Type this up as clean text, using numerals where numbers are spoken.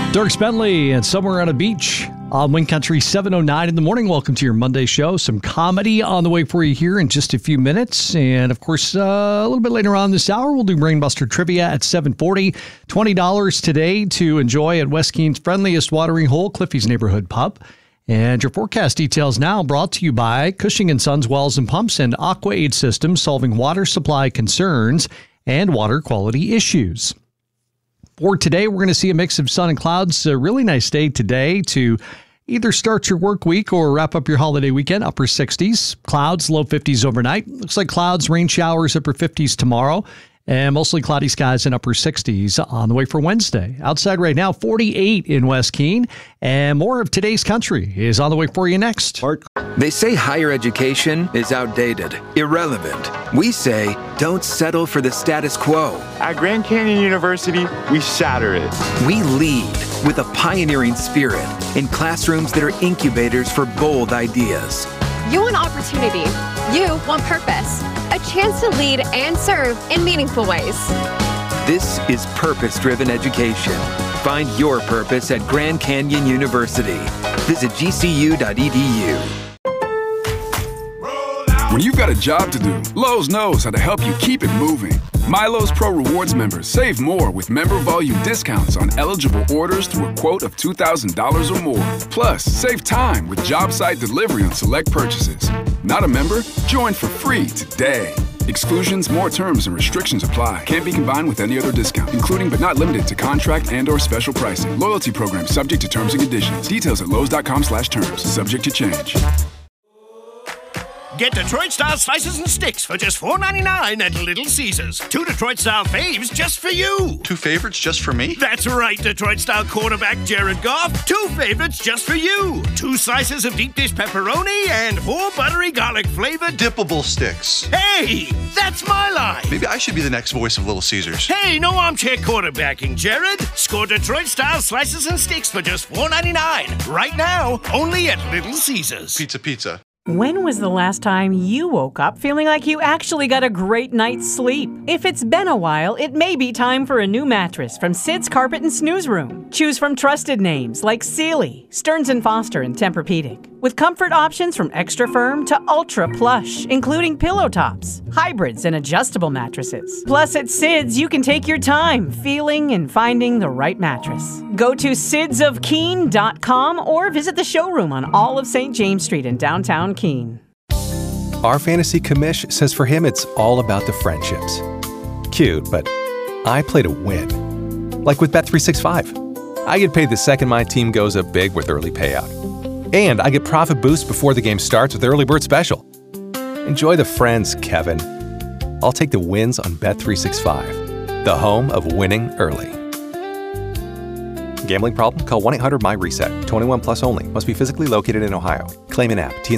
Dierks Bentley and Somewhere on a Beach on Wind Country 7:09 in the morning. Welcome to your Monday show. Some comedy on the way for you here in just a few minutes. And of course, a little bit later on this hour, we'll do Brainbuster Trivia at 7:40. $20 today to enjoy at West Keene's friendliest watering hole, Cliffy's Neighborhood Pub. And your forecast details now brought to you by Cushing & Sons Wells and Pumps and AquaAid Systems, solving water supply concerns and water quality issues. For today, we're going to see a mix of sun and clouds. A really nice day today to either start your work week or wrap up your holiday weekend. Upper 60s, clouds, low 50s overnight. Looks like clouds, rain showers, upper 50s tomorrow. And mostly cloudy skies in upper 60s on the way for Wednesday. Outside right now, 48 in West Keene. And more of today's country is on the way for you next. They say higher education is outdated, irrelevant. We say don't settle for the status quo. At Grand Canyon University, we shatter it. We lead with a pioneering spirit in classrooms that are incubators for bold ideas. You want opportunity. You want purpose. A chance to lead and serve in meaningful ways. This is purpose-driven education. Find your purpose at Grand Canyon University. Visit gcu.edu. When you've got a job to do, Lowe's knows how to help you keep it moving. MyLowe's Pro Rewards members save more with member volume discounts on eligible orders through a quote of $2,000 or more. Plus, save time with job site delivery on select purchases. Not a member? Join for free today. Exclusions, more terms, and restrictions apply. Can't be combined with any other discount, including but not limited to contract and/or special pricing. Loyalty program subject to terms and conditions. Details at lowes.com/terms. Subject to change. Get Detroit-style slices and sticks for just $4.99 at Little Caesars. 2 Detroit-style faves just for you. 2 favorites just for me? That's right, Detroit-style quarterback Jared Goff. 2 favorites just for you. 2 slices of deep dish pepperoni and 4 buttery garlic-flavored dippable sticks. Hey, that's my line. Maybe I should be the next voice of Little Caesars. Hey, no armchair quarterbacking, Jared. Score Detroit-style slices and sticks for just $4.99. Right now, only at Little Caesars. Pizza. When was the last time you woke up feeling like you actually got a great night's sleep? If it's been a while, it may be time for a new mattress from Sid's Carpet and Snooze Room. Choose from trusted names like Sealy, Stearns & Foster, and Tempur-Pedic. With comfort options from extra firm to ultra plush, including pillow tops, hybrids, and adjustable mattresses. Plus, at Sid's, you can take your time feeling and finding the right mattress. Go to sidsofkeene.com or visit the showroom on all of St. James Street in downtown Keene. Our fantasy commish says for him it's all about the friendships. Cute, but I play to win. Like with Bet365. I get paid the second my team goes up big with early payout. And I get profit boost before the game starts with Early Bird Special. Enjoy the friends, Kevin. I'll take the wins on Bet365, the home of winning early. Gambling problem? Call 1-800-MY-RESET. 21 plus only. Must be physically located in Ohio. Claim in app. T&